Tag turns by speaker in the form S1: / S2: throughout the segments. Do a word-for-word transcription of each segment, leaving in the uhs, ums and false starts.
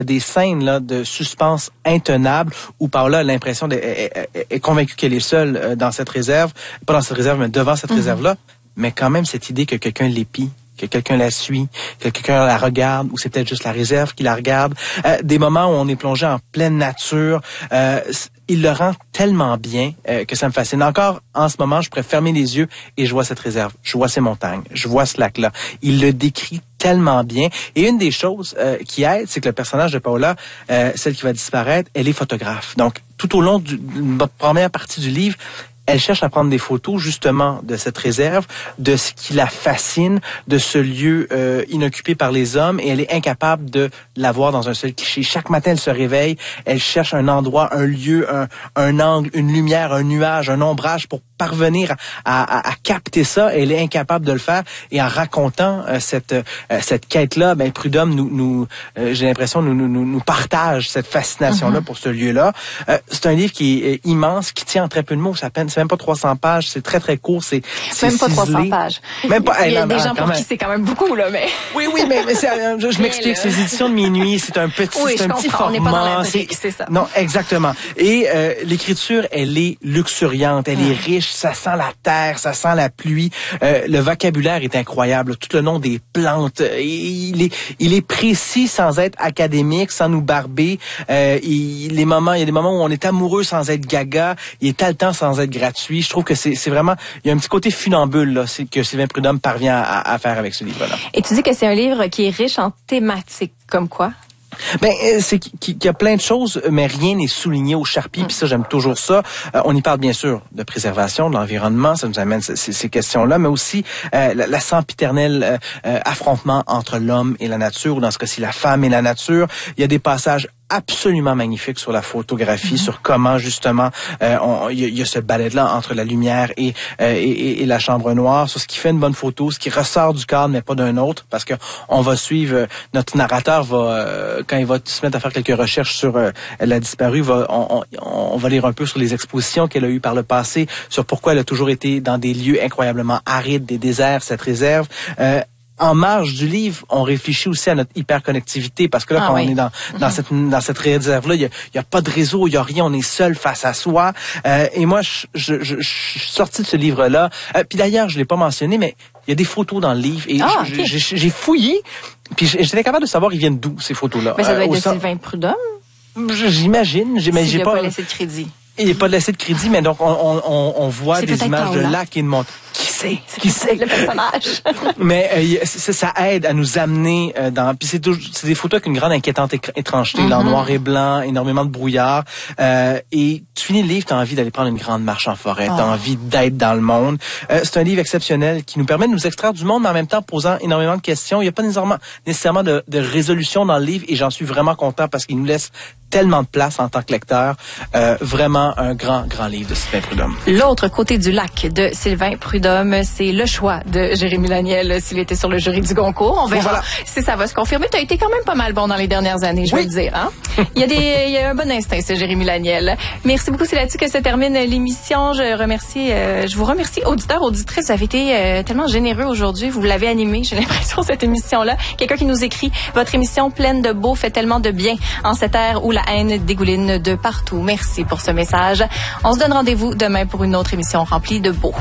S1: des scènes là de suspense intenable où Paola a l'impression d'être est, est, est convaincue qu'elle est seule dans cette réserve, pas dans cette réserve, mais devant cette mm-hmm. réserve-là. Mais quand même, cette idée que quelqu'un l'épie, que quelqu'un la suit, que quelqu'un la regarde, ou c'est peut-être juste la réserve qui la regarde. Euh, des moments où on est plongé en pleine nature, euh, il le rend tellement bien euh, que ça me fascine. Encore, en ce moment, je pourrais fermer les yeux et je vois cette réserve, je vois ces montagnes, je vois ce lac-là. Il le décrit tellement bien. Et une des choses euh, qui aide, c'est que le personnage de Paola, euh, celle qui va disparaître, elle est photographe. Donc, tout au long du, de la première partie du livre, elle cherche à prendre des photos justement de cette réserve, de ce qui la fascine, de ce lieu euh, inoccupé par les hommes, et elle est incapable de l'avoir dans un seul cliché. Chaque matin, elle se réveille, elle cherche un endroit, un lieu, un, un angle, une lumière, un nuage, un ombrage pour parvenir à, à, à capter ça, et elle est incapable de le faire. Et en racontant euh, cette euh, cette quête-là, ben Prudhomme nous, nous euh, j'ai l'impression nous, nous nous partage cette fascination-là mm-hmm. pour ce lieu-là. Euh, c'est un livre qui est immense, qui tient en très peu de mots. Ça peine, c'est même pas trois cents pages, c'est très très court, c'est, c'est
S2: même pas
S1: ciselé.
S2: trois cents pages.
S1: Même pas.
S2: Il y a
S1: non,
S2: des
S1: non,
S2: gens pour
S1: même.
S2: qui c'est quand même beaucoup là, mais.
S1: Oui oui, mais, mais c'est, je, je m'explique. C'est les éditions de minuit, c'est un petit,
S2: oui,
S1: c'est un
S2: comprends,
S1: petit format.
S2: On n'est pas dans la brique, c'est ça.
S1: Non, exactement. Et euh, l'écriture, elle est luxuriante, elle hum. est riche, ça sent la terre, ça sent la pluie. Euh, le vocabulaire est incroyable, tout le nom des plantes. Il est, il est précis sans être académique, sans nous barber. Euh, il, les moments, il y a des moments où on est amoureux sans être gaga. Il est haletant sans être gratuit. Je trouve que c'est, c'est vraiment, il y a un petit côté funambule là, c'est que Sylvain Prudhomme parvient à, à faire avec ce livre-là.
S2: Et tu dis que c'est un livre qui est riche en thématiques, comme quoi?
S1: Ben c'est qu'il y a plein de choses, mais rien n'est souligné au charpie. Mm. Puis ça, j'aime toujours ça. Euh, on y parle bien sûr de préservation de l'environnement, ça nous amène ces, ces questions-là, mais aussi euh, la, la sempiternel euh, euh, affrontement entre l'homme et la nature, ou dans ce cas-ci la femme et la nature. Il y a des passages absolument magnifique sur la photographie, mm-hmm. sur comment justement euh, on, il, y a, il y a ce balai-là entre la lumière et, euh, et, et la chambre noire, sur ce qui fait une bonne photo, ce qui ressort du cadre mais pas d'un autre, parce que on va suivre, euh, notre narrateur va, euh, quand il va se mettre à faire quelques recherches sur euh, la disparue, va, on, on, on va lire un peu sur les expositions qu'elle a eues par le passé, sur pourquoi elle a toujours été dans des lieux incroyablement arides, des déserts, cette réserve. Euh, En marge du livre, on réfléchit aussi à notre hyperconnectivité, parce que là, ah, quand oui. on est dans, dans mm-hmm. cette, dans cette réserve-là, il y a, il y a pas de réseau, il y a rien, on est seul face à soi. Euh, et moi, je, je, je, je suis sorti de ce livre-là. Euh, puis d'ailleurs, je l'ai pas mentionné, mais il y a des photos dans le livre. Et
S2: ah,
S1: je,
S2: okay.
S1: j'ai, j'ai fouillé, puis j'étais capable de savoir ils viennent d'où, ces photos-là.
S2: Mais ça doit
S1: euh,
S2: être de
S1: sens...
S2: Sylvain Prudhomme?
S1: J'imagine. J'imagine
S2: S'il
S1: j'ai
S2: pas,
S1: pas
S2: pas laissé de crédit.
S1: Il n'est pas laissé de crédit, mais donc on, on, on voit
S2: c'est
S1: des images
S2: Paola.
S1: de lac et de montagne. Qui sait?
S2: Qui sait? Le personnage.
S1: Mais euh, ça, ça aide à nous amener euh, dans... Puis c'est, toujours, c'est des photos avec une grande inquiétante étrangeté, mm-hmm. là, en noir et blanc, énormément de brouillard. Euh, et tu finis le livre, tu as envie d'aller prendre une grande marche en forêt, oh. tu as envie d'être dans le monde. Euh, c'est un livre exceptionnel qui nous permet de nous extraire du monde, mais en même temps posant énormément de questions. Il n'y a pas nécessairement, nécessairement de, de résolution dans le livre, et j'en suis vraiment content parce qu'il nous laisse tellement de place en tant que lecteur. Euh, vraiment un grand, grand livre de Sylvain Prudhomme.
S2: L'autre côté du lac de Sylvain Prudhomme, c'est le choix de Jérémy Laniel s'il était sur le jury du Goncourt. On verra voilà. si ça va se confirmer. Tu as été quand même pas mal bon dans les dernières années, je oui. veux le dire. Hein? Il y a des, il y a un bon instinct, c'est Jérémy Laniel. Merci beaucoup. C'est là-dessus que se termine l'émission. Je remercie, euh, je vous remercie, auditeurs, auditrices. Vous avez été euh, tellement généreux aujourd'hui. Vous l'avez animé, j'ai l'impression, cette émission-là. Quelqu'un qui nous écrit, votre émission pleine de beau fait tellement de bien en cette ère où la haine dégouline de partout. Merci pour ce message. On se donne rendez-vous demain pour une autre émission remplie de beau.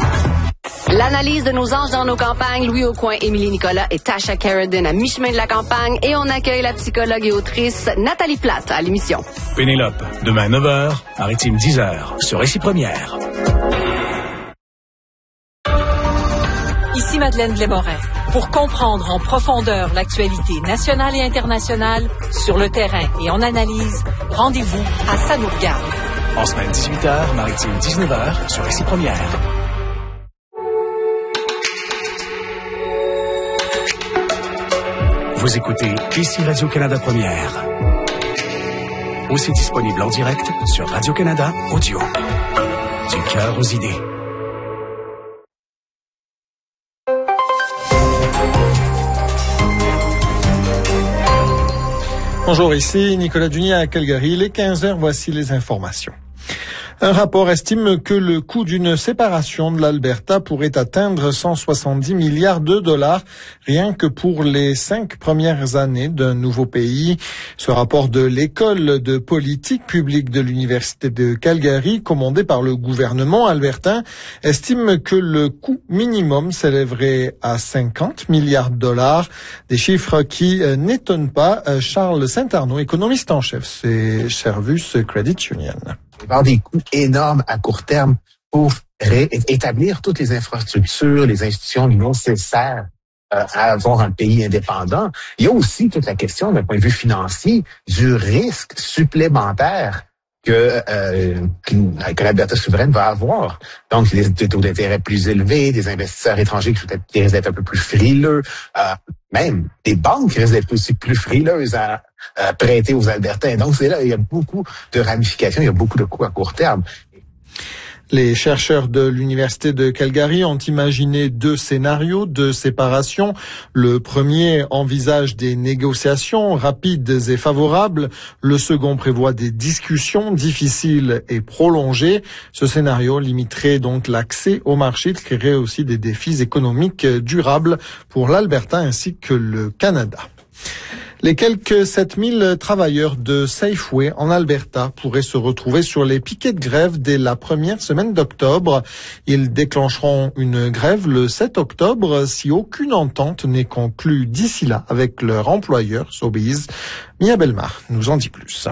S3: L'analyse de nos anges dans nos campagnes, Louis Aucoin, Émilie Nicolas et Tasha Carradine à mi-chemin de la campagne, et on accueille la psychologue et autrice Nathalie Plate à l'émission.
S4: Pénélope, demain neuf heures, Maritime dix heures, sur Récit Première.
S5: Ici Madeleine Blais-Morin. Pour comprendre en profondeur l'actualité nationale et internationale, sur le terrain et en analyse, rendez-vous à Ça nous regarde.
S4: En semaine dix-huit heures, Maritime dix-neuf heures, sur Récit Première. Vous écoutez ici Radio-Canada Première. Aussi disponible en direct sur Radio-Canada Audio. Du cœur aux idées.
S6: Bonjour, ici Nicolas Dunier à Calgary. Il est quinze heures, voici les informations. Un rapport estime que le coût d'une séparation de l'Alberta pourrait atteindre cent soixante-dix milliards de dollars rien que pour les cinq premières années d'un nouveau pays. Ce rapport de l'école de politique publique de l'Université de Calgary, commandé par le gouvernement albertain, estime que le coût minimum s'élèverait à cinquante milliards de dollars. Des chiffres qui euh, n'étonnent pas Charles Saint-Arnaud, économiste en chef chez Servus Credit Union.
S7: Il va y avoir des coûts énormes à court terme pour ré- établir toutes les infrastructures, les institutions nécessaires euh, à avoir un pays indépendant. Il y a aussi toute la question, d'un point de vue financier, du risque supplémentaire que, euh, que l'Alberta souveraine va avoir. Donc, des taux d'intérêt plus élevés, des investisseurs étrangers qui, qui risquent d'être un peu plus frileux, euh, même des banques qui risquent d'être aussi plus frileuses à, à prêter aux Albertains. Donc, c'est là, il y a beaucoup de ramifications, il y a beaucoup de coûts à court terme.
S6: Les chercheurs de l'Université de Calgary ont imaginé deux scénarios de séparation. Le premier envisage des négociations rapides et favorables. Le second prévoit des discussions difficiles et prolongées. Ce scénario limiterait donc l'accès au marché. Il créerait aussi des défis économiques durables pour l'Alberta ainsi que le Canada. Les quelques sept mille travailleurs de Safeway en Alberta pourraient se retrouver sur les piquets de grève dès la première semaine d'octobre. Ils déclencheront une grève le sept octobre si aucune entente n'est conclue d'ici là avec leur employeur Sobeys. Mia Belmar nous en dit plus.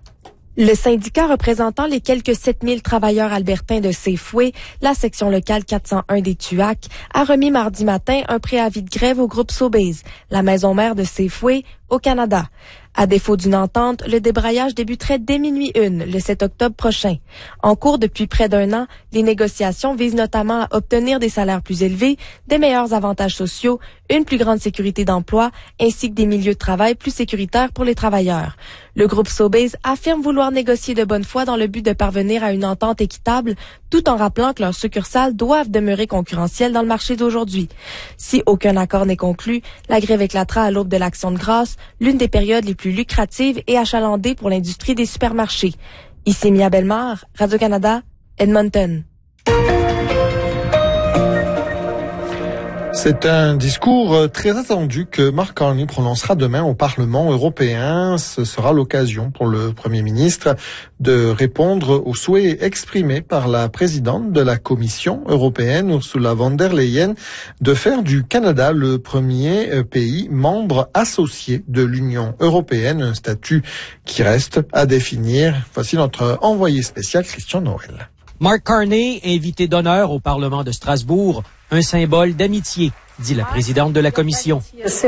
S8: Le syndicat représentant les quelques sept mille travailleurs albertains de Safeway, la section locale quatre cent un des Tuac, a remis mardi matin un préavis de grève au groupe Sobeys, la maison mère de Safeway, au Canada. À défaut d'une entente, le débrayage débuterait dès minuit une, le sept octobre prochain. En cours depuis près d'un an, les négociations visent notamment à obtenir des salaires plus élevés, des meilleurs avantages sociaux, une plus grande sécurité d'emploi, ainsi que des milieux de travail plus sécuritaires pour les travailleurs. Le groupe Sobeys affirme vouloir négocier de bonne foi dans le but de parvenir à une entente équitable, tout en rappelant que leurs succursales doivent demeurer concurrentielles dans le marché d'aujourd'hui. Si aucun accord n'est conclu, la grève éclatera à l'aube de l'Action de grâce, l'une des périodes les plus lucratives et achalandées pour l'industrie des supermarchés. Ici Mia Belmar, Radio-Canada, Edmonton.
S6: C'est un discours très attendu que Mark Carney prononcera demain au Parlement européen. Ce sera l'occasion pour le Premier ministre de répondre aux souhaits exprimés par la présidente de la Commission européenne, Ursula von der Leyen, de faire du Canada le premier pays membre associé de l'Union européenne, un statut qui reste à définir. Voici notre envoyé spécial, Christian Noël.
S9: Mark Carney, invité d'honneur au Parlement de Strasbourg, un symbole d'amitié, dit la présidente de la Commission.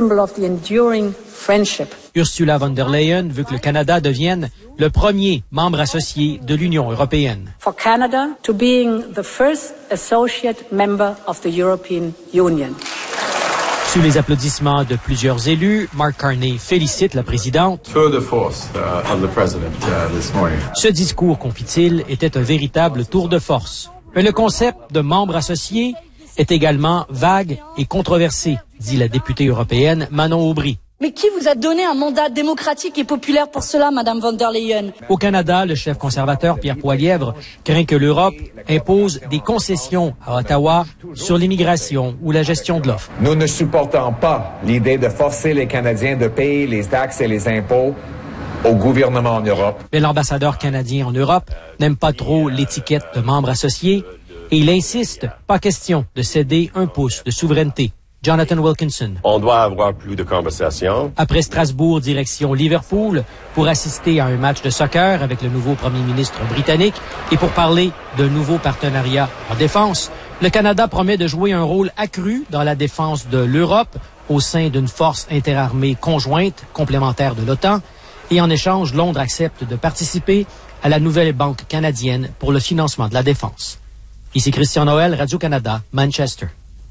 S9: Ursula von der Leyen veut que le Canada devienne le premier membre associé de l'Union européenne.
S10: For Canada to being the first associate member of the European Union.
S9: Sous les applaudissements de plusieurs élus, Mark Carney félicite la présidente.
S11: Tour de force uh, of the president uh, this morning.
S9: Ce discours, confie-t-il, était un véritable tour de force. Mais le concept de membre associé est également vague et controversé, dit la députée européenne Manon Aubry.
S12: Mais qui vous a donné un mandat démocratique et populaire pour cela, Madame von der Leyen?
S9: Au Canada, le chef conservateur Pierre Poilievre craint que l'Europe impose des concessions à Ottawa sur l'immigration ou la gestion de l'offre.
S13: Nous ne supportons pas l'idée de forcer les Canadiens de payer les taxes et les impôts au gouvernement en Europe.
S9: Mais l'ambassadeur canadien en Europe n'aime pas trop l'étiquette de membre associé et il insiste, pas question de céder un pouce de souveraineté. Jonathan Wilkinson.
S14: On doit avoir plus de conversations.
S9: Après Strasbourg, direction Liverpool, pour assister à un match de soccer avec le nouveau premier ministre britannique et pour parler d'un nouveau partenariat en défense, le Canada promet de jouer un rôle accru dans la défense de l'Europe au sein d'une force interarmée conjointe complémentaire de l'OTAN et en échange, Londres accepte de participer à la nouvelle banque canadienne pour le financement de la défense. Ici Christian Noël, Radio-Canada, Manchester.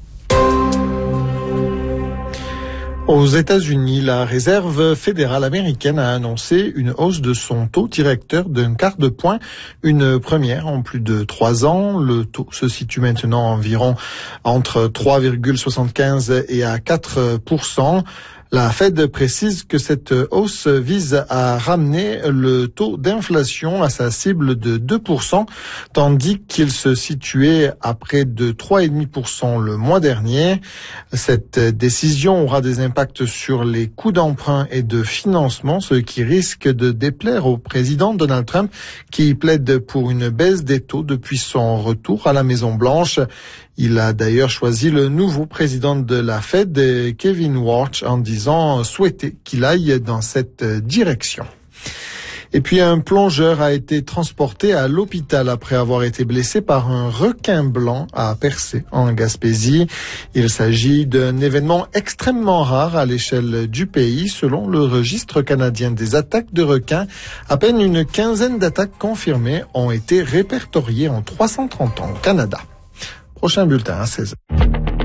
S6: Aux États-Unis, la Réserve fédérale américaine a annoncé une hausse de son taux directeur d'un quart de point, une première en plus de trois ans. Le taux se situe maintenant environ entre trois virgule soixante-quinze et à quatre pour cent. La Fed précise que cette hausse vise à ramener le taux d'inflation à sa cible de deux pour cent, tandis qu'il se situait à près de trois virgule cinq pour cent le mois dernier. Cette décision aura des impacts sur les coûts d'emprunt et de financement, ce qui risque de déplaire au président Donald Trump, qui plaide pour une baisse des taux depuis son retour à la Maison-Blanche. Il a d'ailleurs choisi le nouveau président de la Fed, Kevin Warsh, en disant souhaiter qu'il aille dans cette direction. Et puis un plongeur a été transporté à l'hôpital après avoir été blessé par un requin blanc à Percé, en Gaspésie. Il s'agit d'un événement extrêmement rare à l'échelle du pays. Selon le registre canadien des attaques de requins, à peine une quinzaine d'attaques confirmées ont été répertoriées en trois cent trente ans au Canada. Prochain bulletin à seize heures.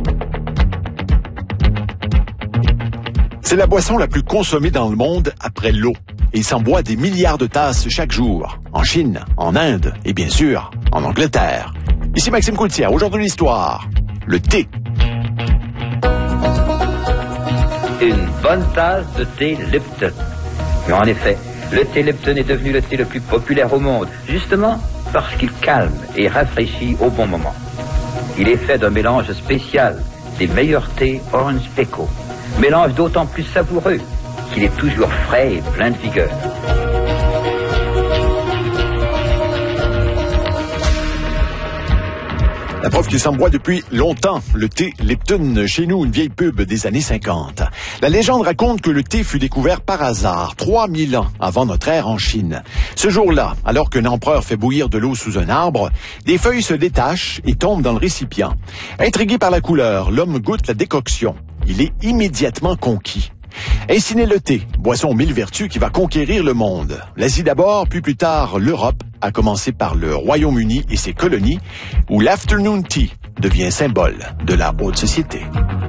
S15: C'est la boisson la plus consommée dans le monde après l'eau. Et il s'en boit des milliards de tasses chaque jour. En Chine, en Inde et bien sûr, en Angleterre. Ici Maxime Coultière, aujourd'hui l'histoire. Le thé.
S16: Une bonne tasse de thé Lipton. Mais en effet, le thé Lipton est devenu le thé le plus populaire au monde, justement parce qu'il calme et rafraîchit au bon moment. Il est fait d'un mélange spécial des meilleurs thés Orange Pekoe. Mélange d'autant plus savoureux qu'il est toujours frais et plein de vigueur.
S15: La preuve qu'il s'en boit depuis longtemps, le thé Lipton, chez nous, une vieille pub des années cinquante. La légende raconte que le thé fut découvert par hasard, trois mille ans avant notre ère en Chine. Ce jour-là, alors qu'un empereur fait bouillir de l'eau sous un arbre, des feuilles se détachent et tombent dans le récipient. Intrigué par la couleur, l'homme goûte la décoction. Il est immédiatement conquis. Ainsi naît le thé, boisson aux mille vertus qui va conquérir le monde. L'Asie d'abord, puis plus tard l'Europe, à commencer par le Royaume-Uni et ses colonies, où l'afternoon tea devient symbole de la haute société.